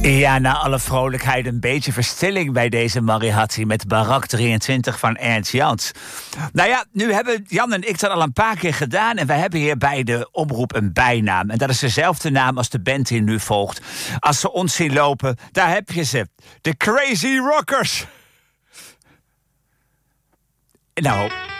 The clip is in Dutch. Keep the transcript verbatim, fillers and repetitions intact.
Ja, na alle vrolijkheid een beetje verstilling bij deze Mariachi met Barak drieëntwintig van Ernst Jans. Nou ja, nu hebben Jan en ik dat al een paar keer gedaan en wij hebben hier bij de omroep een bijnaam. En dat is dezelfde naam als de band die nu volgt. Als ze ons zien lopen, daar heb je ze. De Crazy Rockers. Nou...